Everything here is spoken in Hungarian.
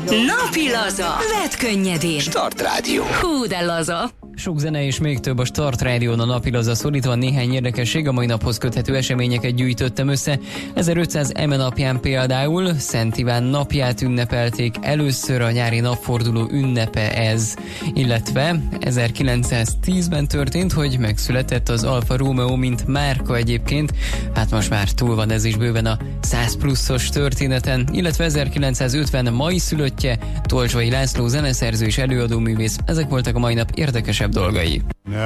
Napi laza. Vedd könnyedén. Start Rádió. Hú, de laza. Sok zene és még több a Start Rádión a napilaza szólítva, néhány érdekesség, a mai naphoz köthető eseményeket gyűjtöttem össze. 1500 eme napján például Szent Iván napját ünnepelték, először a nyári napforduló ünnepe ez, illetve 1910-ben történt, hogy megszületett az Alfa Romeo, mint márka egyébként, hát most már túl van ez is bőven a 100 pluszos történeten, illetve 1950 mai szülöttje, Tolcsai László zeneszerző és előadóművész, ezek voltak a mai nap érdekesebb dolgai.